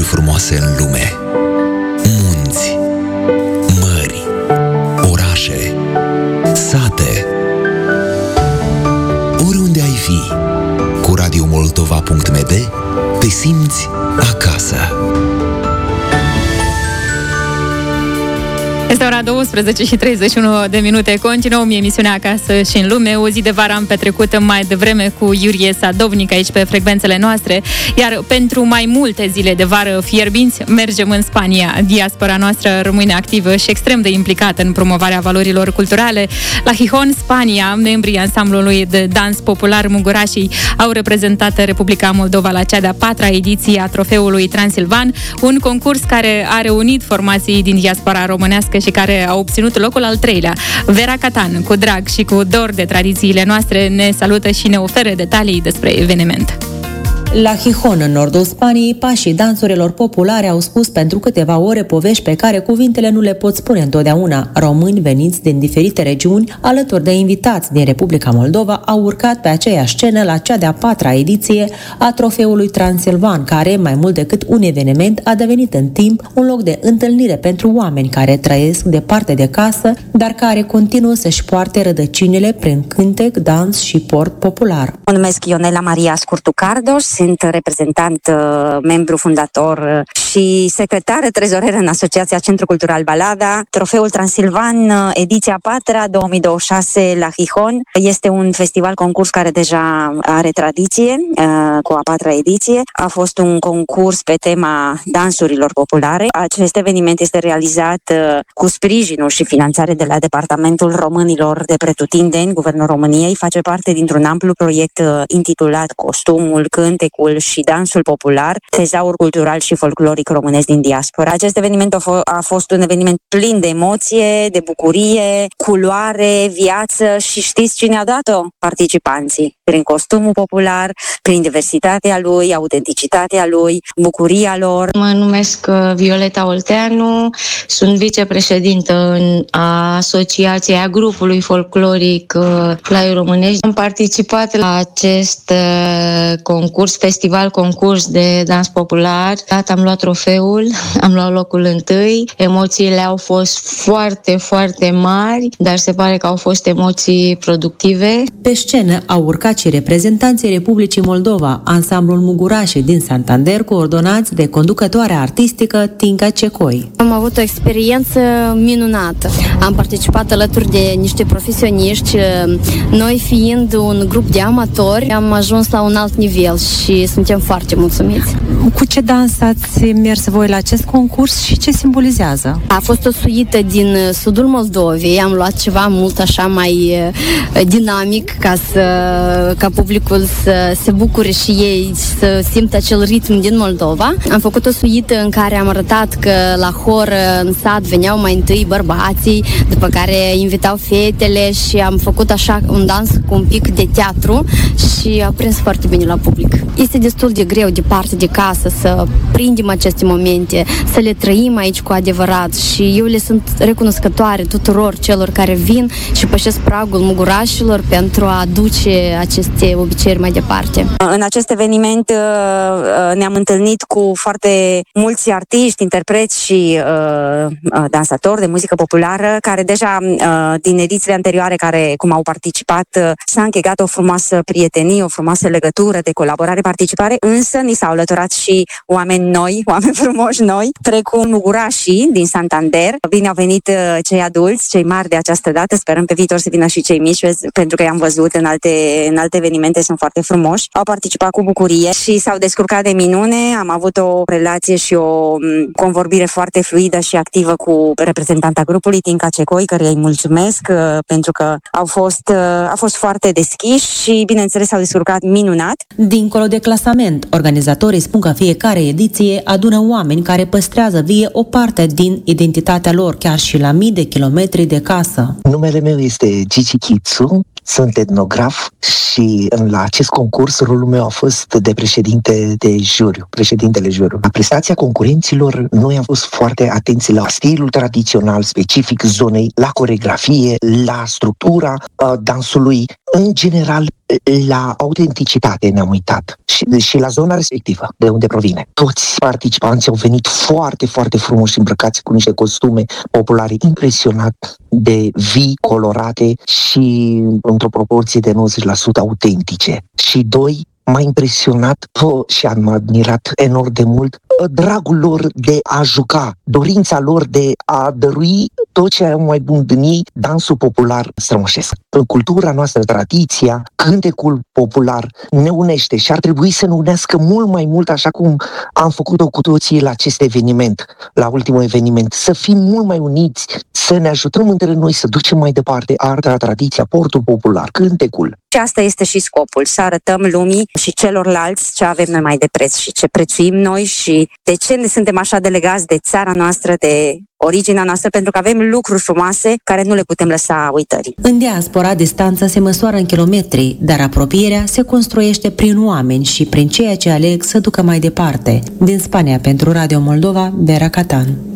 frumoase în lume. Munți, mări, orașe, sate. Oriunde ai fi, cu radiomoldova.md te simți acasă. Este ora 12 și 31 de minute. Continuăm emisiunea Acasă și în lume. O zi de vară am petrecut mai devreme cu Iurie Sadovnic aici pe frecvențele noastre, iar pentru mai multe zile de vară fierbinți mergem în Spania. Diaspora noastră rămâne activă și extrem de implicată în promovarea valorilor culturale. La Gijón, Spania, membrii ansamblului de dans popular Mugurașii au reprezentat Republica Moldova la cea de-a 4-a ediție a Trofeului Transilvan, un concurs care a reunit formații din diaspora românească și care a obținut locul al 3-lea. Vera Catan, cu drag și cu dor de tradițiile noastre, ne salută și ne oferă detalii despre eveniment. La Gijón, în nordul Spaniei, pașii dansurilor populare au spus pentru câteva ore povești pe care cuvintele nu le pot spune întotdeauna. Români veniți din diferite regiuni, alături de invitați din Republica Moldova, au urcat pe aceeași scenă la cea de-a 4-a ediție a Trofeului Transilvan, care, mai mult decât un eveniment, a devenit în timp un loc de întâlnire pentru oameni care trăiesc departe de casă, dar care continuă să-și poarte rădăcinile prin cântec, dans și port popular. Mă numesc Ionela Maria Scurtu Cardos, sunt reprezentant, membru fondator și secretară trezoreră în Asociația Centru Cultural Balada. Trofeul Transilvan, ediția 4-a, 2026 la Gijón. Este un festival concurs care deja are tradiție, cu a 4-a ediție. A fost un concurs pe tema dansurilor populare. Acest eveniment este realizat cu sprijinul și finanțare de la Departamentul Românilor de Pretutindeni, Guvernul României. Face parte dintr-un amplu proiect intitulat Costumul, Cântecul și Dansul Popular, tezaur cultural și folcloric românesc din diaspora. Acest eveniment a fost un eveniment plin de emoție, de bucurie, culoare, viață și știți cine a dat-o? Participanții. Prin costumul popular, prin diversitatea lui, autenticitatea lui, bucuria lor. Mă numesc Violeta Olteanu, sunt vicepreședintă în Asociația Grupului Folcloric Plaiuri Românești. Am participat la acest concurs de dans popular. Am luat trofeul, am luat locul 1. Emoțiile au fost foarte, foarte mari, dar se pare că au fost emoții productive. Pe scenă au urcat și reprezentanții Republicii Moldova, ansamblul Mugurașii din Santander, coordonați de conducătoarea artistică Tinca Cecoi. Am avut o experiență minunată. Am participat alături de niște profesioniști. Noi fiind un grup de amatori, am ajuns la un alt nivel și suntem foarte mulțumiți. Cu ce dans ați mers voi la acest concurs și ce simbolizează? A fost o suită din sudul Moldovei. Am luat ceva mult așa mai dinamic ca publicul să se bucure și ei să simtă acel ritm din Moldova. Am făcut o suită în care am arătat că la hor în sat veneau mai întâi bărbații, după care invitau fetele și am făcut așa un dans cu un pic de teatru și a prins foarte bine la public. Este destul de greu departe de casă să prindem aceste momente, să le trăim aici cu adevărat și eu le sunt recunoscătoare tuturor celor care vin și pășesc pragul Mugurașilor pentru a aduce aceste obiceiuri mai departe. În acest eveniment ne-am întâlnit cu foarte mulți artiști, interpreți și dansatori de muzică populară care deja din edițiile anterioare cum au participat s-a închegat o frumoasă prietenie, o frumoasă legătură de colaborare, participare, însă ni s-au alăturat și oameni noi, oameni frumoși noi, precum Mugurașii din Santander. Bine au venit cei adulți, cei mari de această dată, sperăm pe viitor să vină și cei mici, pentru că i-am văzut în alte evenimente, sunt foarte frumoși. Au participat cu bucurie și s-au descurcat de minune. Am avut o relație și o convorbire foarte fluidă și activă cu reprezentanta grupului, Tinca Cecoi, căreia îi mulțumesc pentru că au fost foarte deschiși și, bineînțeles, s-au descurcat minunat. Dincolo de clasament, organizatorii spun că fiecare ediție adună oameni care păstrează vie o parte din identitatea lor, chiar și la mii de kilometri de casă. Numele meu este Gigi Chitsu, sunt etnograf și la acest concurs rolul meu a fost de președintele juriu. La prestația concurenților, noi am fost foarte atenți la stilul tradițional specific zonei, la coreografie, la structura dansului în general, la autenticitate ne-am uitat și la zona respectivă, de unde provine. Toți participanții au venit foarte, foarte frumoși îmbrăcați cu niște costume populare impresionat de vii, colorate și într-o proporție de 90% autentice. Și doi, m-a impresionat și am admirat enorm de mult dragul lor de a juca, dorința lor de a dărui tot ce au mai bun din ei, dansul popular strămoșesc. În cultura noastră, tradiția, cântecul popular ne unește și ar trebui să ne unească mult mai mult, așa cum am făcut-o cu toții la acest eveniment, la ultimul eveniment, să fim mult mai uniți, să ne ajutăm între noi, să ducem mai departe arta, tradiția, portul popular, cântecul. Și asta este și scopul, să arătăm lumii și celorlalți ce avem noi mai de preț și ce prețuim noi și de ce ne suntem așa de legați de țara noastră, de originea noastră, pentru că avem lucruri frumoase care nu le putem lăsa uitării. În diaspora, distanța se măsoară în kilometri, dar apropierea se construiește prin oameni și prin ceea ce aleg să ducă mai departe. Din Spania, pentru Radio Moldova, Vera Catan.